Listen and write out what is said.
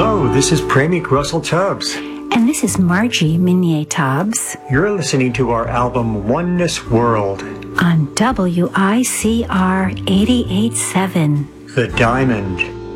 Hello, this is Premik Russell Tubbs. And this is Margie Minier Tubbs. You're listening to our album Oneness World on WICR 88.7. The Diamond.